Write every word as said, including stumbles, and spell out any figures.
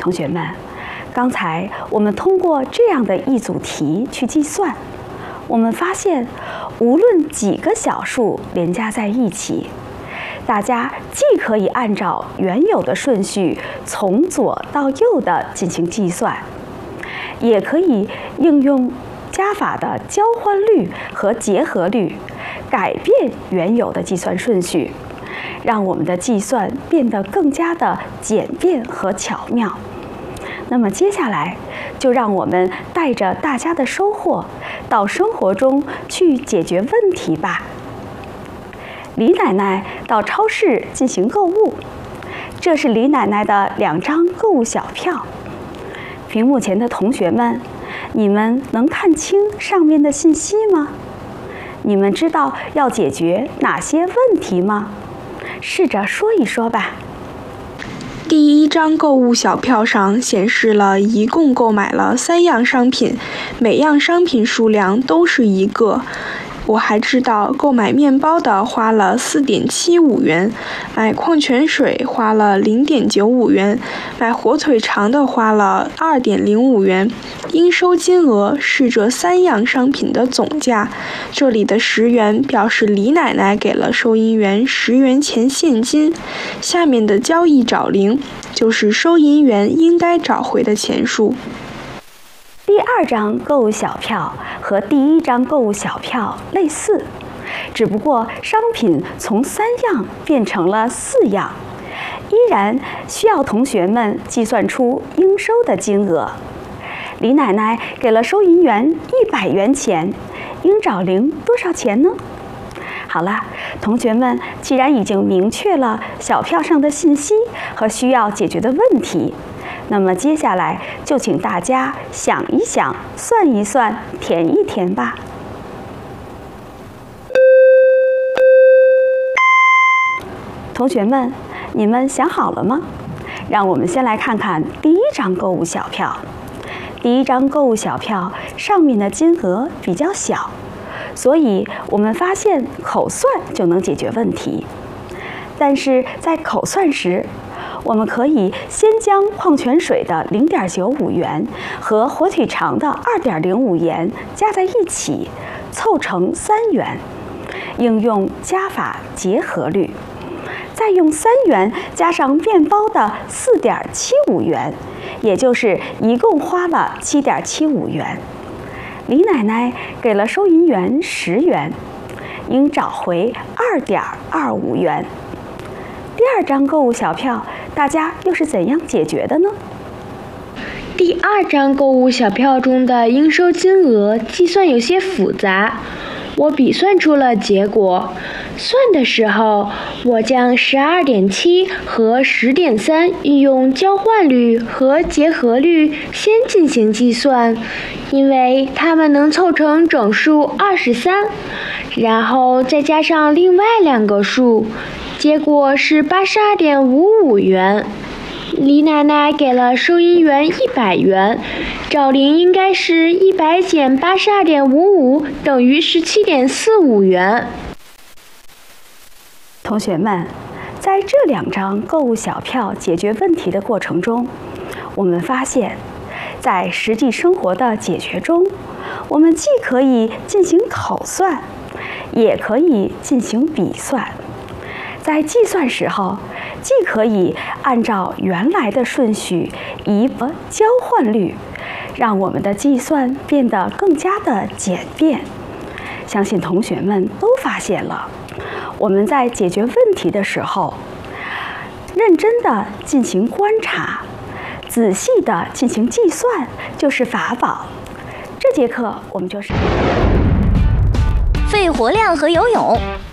同学们，刚才我们通过这样的一组题去计算，我们发现，无论几个小数连加在一起，大家既可以按照原有的顺序从左到右的进行计算，也可以应用加法的交换律和结合律，改变原有的计算顺序，让我们的计算变得更加的简便和巧妙。那么接下来，就让我们带着大家的收获，到生活中去解决问题吧。李奶奶到超市进行购物，这是李奶奶的两张购物小票。屏幕前的同学们，你们能看清上面的信息吗？你们知道要解决哪些问题吗？试着说一说吧。 第一张购物小票上显示了一共购买了三样商品，每样商品数量都是一个。我还知道购买面包的花了 四点七五元，买矿泉水花了 零点九五元，买火腿肠的花了 二点零五元。应收金额是这三样商品的总价，这里的十元表示李奶奶给了收银员十元钱现金，下面的交易找零就是收银员应该找回的钱数。 第二张购物小票和第一张购物小票类似，只不过商品从三样变成了四样，依然需要同学们计算出应收的金额。李奶奶给了收银员一百元钱，应找零多少钱呢？好了，同学们既然已经明确了小票上的信息和需要解决的问题，那么接下来就请大家想一想，算一算，填一填吧。同学们，你们想好了吗？让我们先来看看第一张购物小票。第一张购物小票上面的金额比较小，所以我们发现口算就能解决问题。但是在口算时，我们可以先将矿泉水的 零点九五元和火腿肠的 二点零五元加在一起，凑成三元，应用加法结合律，再用三元加上面包的 四点七五元，也就是一共花了 七点七五元。李奶奶给了收银员十元，应找回 二点二五元。第二张购物小票，大家又是怎样解决的呢？ 第二张购物小票中的应收金额计算有些复杂，我笔算出了结果。算的时候，我将 十二点七 和 十点三 运用交换律和结合律先进行计算，因为它们能凑成整数二十三，然后再加上另外两个数，结果是 八十二点五五元。李奶奶给了收银员一百元，找零应该是一百减 八十二点五五等于 十七点四五元。 同学们，在这两张购物小票解决问题的过程中，我们发现，在实际生活的解决中，我们既可以进行口算，也可以进行笔算。在计算时候，既可以按照原来的顺序以交换律，让我们的计算变得更加的简便。相信同学们都发现了，我们在解决问题的时候，认真的进行观察，仔细的进行计算就是法宝。这节课我们就是肺活量和游泳。